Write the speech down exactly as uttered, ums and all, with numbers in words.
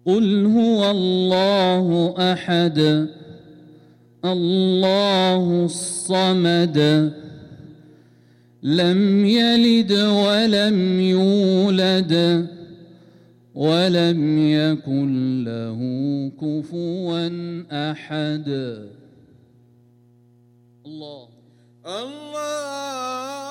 قل هو الله أحد الله الصمد لم يلد ولم يولد ولم يكن له كفوا أحد. الله الله